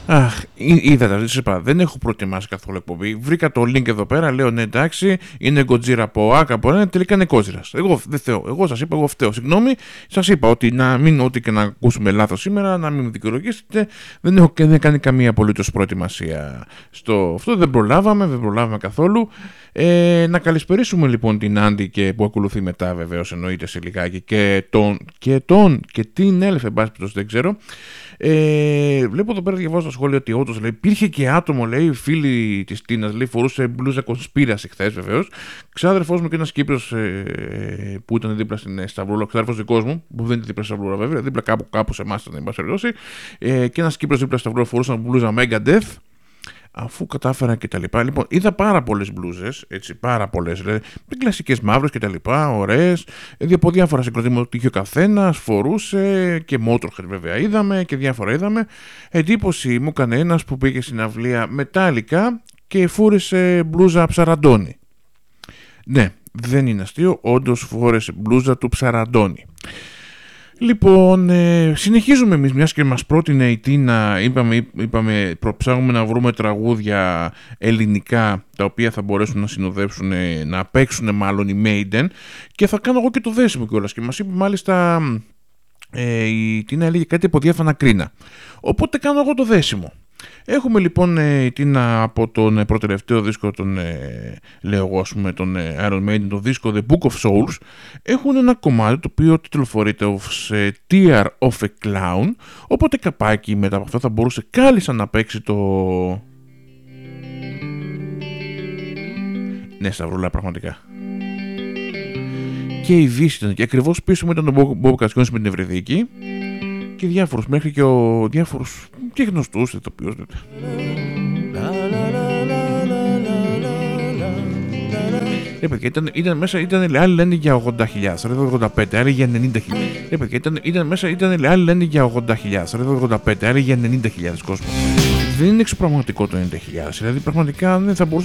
Αχ, είδατε, δεν έχω προετοιμάσει καθόλου εκπομπή. Βρήκα το link εδώ πέρα, λέω ναι, εντάξει, είναι Godzilla από ΑΚ, από ένα, τελικά είναι Godzilla. Εγώ δεν φταίω. Εγώ σας είπα, εγώ φταίω. Συγγνώμη, σας είπα ότι να μην, ό,τι και να ακούσουμε λάθος σήμερα, να μην με δικαιολογήσετε. Δεν έχω κάνει καμία απολύτως προετοιμασία στο αυτό. Δεν προλάβαμε καθόλου. Να καλησπερίσουμε λοιπόν την Άντι και που ακολουθεί μετά, βεβαίως εννοείται σε λιγάκι, και την Έλεφε, μπάσπιτος, δεν ξέρω. Βλέπω εδώ πέρα, διαβάζω τα σχόλια ότι όντως λέει, υπήρχε και άτομο, λέει, φίλη της Τίνας, λέει, φορούσε μπλούζα κονσπίραση χθες, βεβαίως. Ξάδερφός μου και ένας Κύπρος που ήταν δίπλα στην Σταυρούλα, ξάδερφος δικός μου, που δεν είναι δίπλα στην Σταυρούλα, βέβαια, δίπλα κάπου σε εμάς ήταν, εν πάση περιπτώσει, και ένας Κύπρος δίπλα στην Σταυρούλα φορούσαν μπλούζα Megadeth. Αφού κατάφερα και τα λοιπά. Λοιπόν, είδα πάρα πολλές μπλούζες, έτσι, πάρα πολλές, κλασικές μαύρες και τα λοιπά, ωραίες, από διάφορα συγκροτήματα που είχε ο καθένας, φορούσε και Motorhead βέβαια είδαμε και διάφορα είδαμε. Εντύπωση μου έκανε ένας που πήγε στην αυλία Μετάλλικα και φόρεσε μπλούζα Ψαραντώνη. Ναι, δεν είναι αστείο, όντως φόρεσε μπλούζα του Ψαραντώνη. Λοιπόν, συνεχίζουμε εμείς, μιας και μας πρότεινε η Τίνα, είπαμε ψάχνουμε να βρούμε τραγούδια ελληνικά τα οποία θα μπορέσουν να συνοδεύσουν, να παίξουν μάλλον οι Maiden, και θα κάνω εγώ και το δέσιμο κιόλας, και μας είπε μάλιστα η Τίνα έλεγε κάτι από Διάφανα Κρίνα, οπότε κάνω εγώ το δέσιμο. Έχουμε λοιπόν την από τον προτελευταίο δίσκο, λέω εγώ, ας πούμε, τον Iron Maiden, το δίσκο The Book of Souls, έχουν ένα κομμάτι το οποίο τιτλοφορείται ως Tear of a Clown, οπότε καπάκι μετά από αυτό θα μπορούσε κάλλιστα να παίξει το... Ναι, Σταυρούλα, πραγματικά. Και η Δύση ήταν, και ακριβώς πίσω μου ήταν τον Bob Κασκιόνης με την Ευρυδίκη και διάφορους, μέχρι και διάφορους και γνωστούς ηθοποιούς. Παιδιά, ήταν μέσα, άλλοι λένε για 80.000, άλλοι 85, άλλοι για 90.000. Παιδιά, ήταν μέσα, άλλοι λένε για 80.000, άλλοι 85, άλλοι για 90.000 κόσμο. Δεν είναι εξωπραγματικό το 90.000, δηλαδή πραγματικά δεν θα μπορούσε